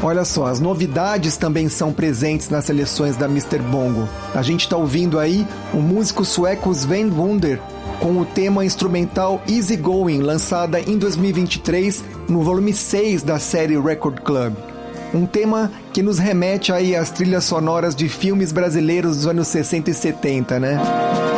Olha só, as novidades também são presentes nas seleções da Mr. Bongo. A gente está ouvindo aí o músico sueco Sven Wunder com o tema instrumental Easy Going, lançada em 2023 no volume 6 da série Record Club. Um tema que nos remete aí às trilhas sonoras de filmes brasileiros dos anos 60 e 70, né?